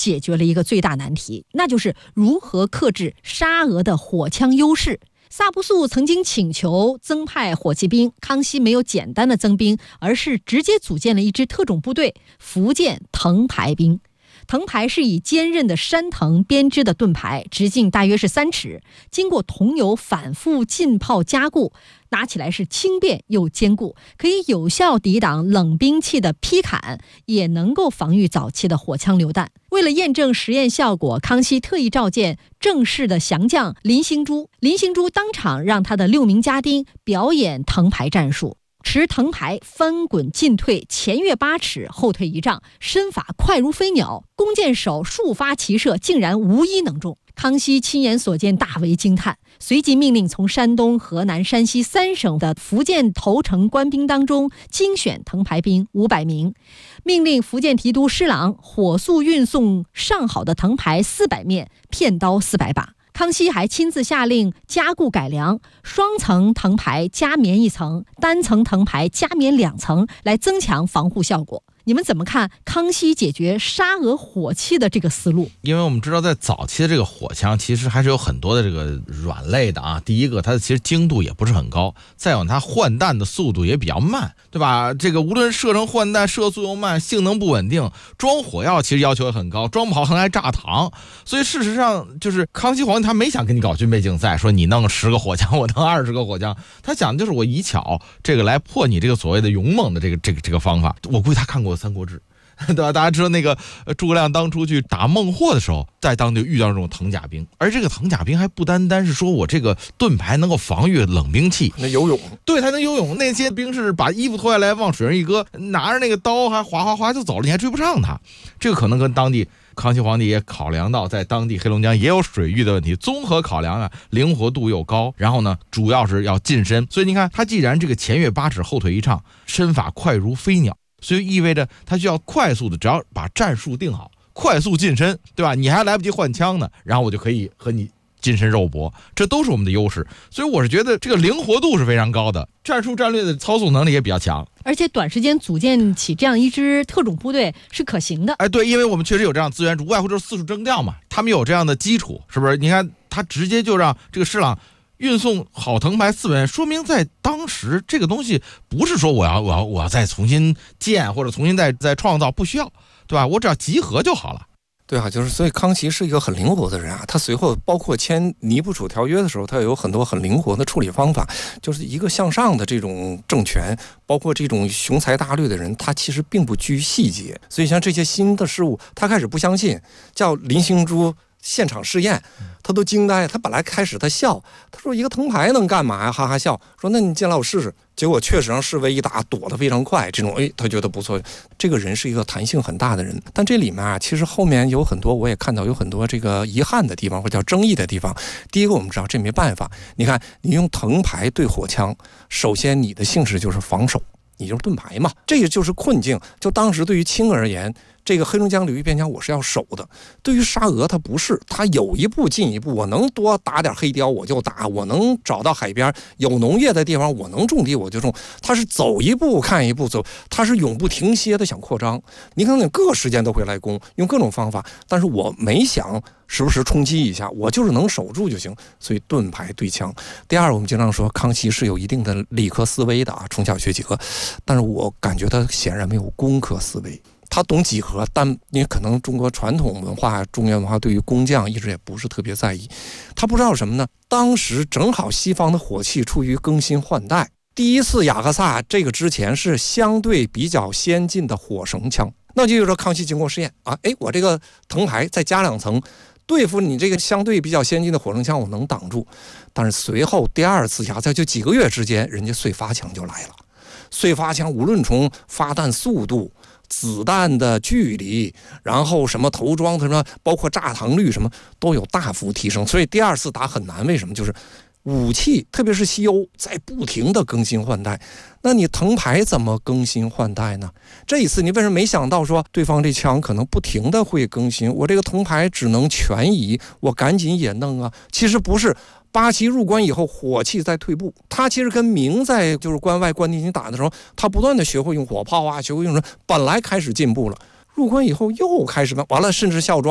解决了一个最大难题，那就是如何克制沙俄的火枪优势。萨布素曾经请求增派火器兵，康熙没有简单的增兵，而是直接组建了一支特种部队——福建藤牌兵。藤牌是以坚韧的山藤编织的盾牌，直径大约是3尺，经过桐油反复浸泡加固，拿起来是轻便又坚固，可以有效抵挡冷兵器的劈砍，也能够防御早期的火枪榴弹。为了验证实验效果，康熙特意召见正式的降将林兴珠，林兴珠当场让他的6名家丁表演藤牌战术。持藤牌翻滚进退，前跃8尺，后退1丈，身法快如飞鸟，弓箭手数发齐射，竟然无一能中。康熙亲眼所见，大为惊叹，随即命令从山东、河南、山西3省的福建投诚官兵当中精选藤牌兵500名，命令福建提督施琅火速运送上好的藤牌400面，片刀400把。康熙还亲自下令加固改良，双层藤牌加棉1层，单层藤牌加棉2层，来增强防护效果。你们怎么看康熙解决沙俄火器的这个思路？ 因为我们知道在早期的这个火枪其实还是有很多的这个软肋的啊。第一个，它其实精度也不是很高，再有它换弹的速度也比较慢，对吧？这个无论射程换弹，射速又慢，性能不稳定，装火药其实要求也很高，装不好可能还炸膛。所以事实上就是康熙皇帝他没想跟你搞军备竞赛，说你弄10个火枪我弄20个火枪，他想的就是我以巧这个来破你这个所谓的勇猛的这个方法。我估计他看过《三国志》，对吧？大家知道那个诸葛亮当初去打孟获的时候，在当地遇到这种藤甲兵，而这个藤甲兵还不单单是说我这个盾牌能够防御冷兵器， 那游泳， 对，他能游泳。那些兵士把衣服脱下来往水上一搁，拿着那个刀还哗就走了，你还追不上他。这个可能跟当地康熙皇帝也考量到，在当地黑龙江也有水域的问题，综合考量啊，灵活度又高，然后呢，主要是要近身。所以你看，他既然这个前跃8尺，后退1丈，身法快如飞鸟。所以意味着他需要快速的，只要把战术定好，快速近身，对吧？你还来不及换枪呢，然后我就可以和你近身肉搏，这都是我们的优势。所以我是觉得这个灵活度是非常高的，战术战略的操纵能力也比较强， 而且短时间组建起这样一支特种部队是可行的。 哎，对，因为我们确实有这样资源，无外乎就是四处征调嘛，他们有这样的基础，是不是？你看他直接就让这个施琅运送好藤牌400面，说明在当时这个东西不是说我要再重新建或者重新再创造，不需要，对吧？我只要集合就好了。 对啊，就是所以康熙是一个很灵活的人啊。他随后包括签尼布楚条约的时候，他有很多很灵活的处理方法。就是一个向上的这种政权，包括这种雄才大略的人，他其实并不拘细节。所以像这些新的事物，他开始不相信，叫林兴珠现场试验，他都惊呆。他本来开始他笑，他说一个藤牌能干嘛呀？哈哈笑，说那你进来我试试。结果确实让侍卫一打，躲得非常快。这种他觉得不错。这个人是一个弹性很大的人，但这里面啊，其实后面有很多我也看到有很多这个遗憾的地方，或者叫争议的地方。第一个，我们知道这没办法。你看，你用藤牌对火枪，首先你的性质就是防守，你就是盾牌嘛，这也就是困境。就当时对于清而言，这个黑龙江流域边疆我是要守的，对于沙俄它不是，它有一步进一步，我能多打点黑雕我就打，我能找到海边有农业的地方我能种地我就种，它是走一步看一步走，它是永不停歇的想扩张。你看你各个时间都会来攻，用各种方法，但是我没想时不时冲击一下，我就是能守住就行。所以盾牌对枪。第二，我们经常说康熙是有一定的理科思维的啊，从小学几何，但是我感觉他显然没有工科思维。他懂几何，但因为可能中国传统文化、中原文化对于工匠一直也不是特别在意。他不知道什么呢？当时正好西方的火器处于更新换代，第一次雅克萨这个之前是相对比较先进的火绳枪，那就是说康熙经过试验啊，我这个藤牌再加2层，对付你这个相对比较先进的火绳枪，我能挡住。但是随后第二次雅克萨就几个月之间，人家燧发枪就来了。燧发枪无论从发弹速度、子弹的距离，然后什么头装什么，包括炸膛率什么都有大幅提升，所以第二次打很难。为什么？就是武器，特别是西欧在不停的更新换代，那你藤牌怎么更新换代呢？这一次你为什么没想到说对方这枪可能不停的会更新，我这个藤牌只能全移，我赶紧也弄啊？其实不是。八旗入关以后，火器在退步。他其实跟明在就是关外关内打的时候，他不断的学会用火炮啊，学会用什么，本来开始进步了。入关以后又开始完了，甚至孝庄。